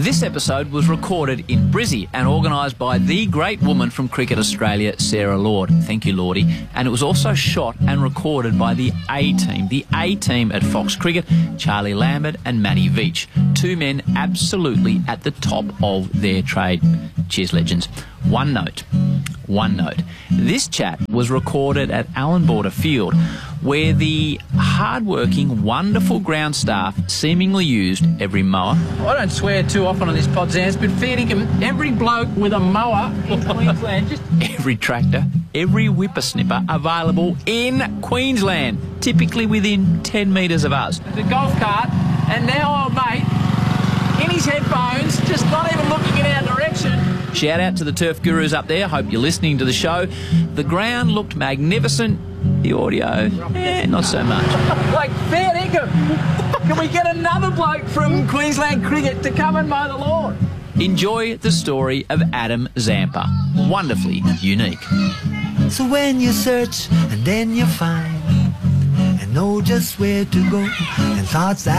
This episode was recorded in Brizzy and organised by the great woman from Cricket Australia, Sarah Lord. Thank you, Lordy. And it was also shot and recorded by the A-Team. The A-Team at Fox Cricket, Charlie Lambert and Matty Veach. Two men absolutely at the top of their trade. Cheers, legends. One note. This chat was recorded at Allan Border Field, where the hard-working, wonderful ground staff seemingly used every mower. I don't swear too often on this pod, Zans, but fair dinkum, every bloke with a mower in Queensland, just every tractor, every whippersnipper available in Queensland, typically within 10 metres of us. the golf cart, and now old mate, in his headphones, just not even looking in our direction. Shout out to the turf gurus up there. Hope you're listening to the show. The ground looked magnificent. The audio, not so much. Like, fair dinkum, can we get another bloke from Queensland Cricket to come and mow the lawn? Enjoy the story of Adam Zampa. Wonderfully unique. So when you search and then you find and know just where to go and thoughts that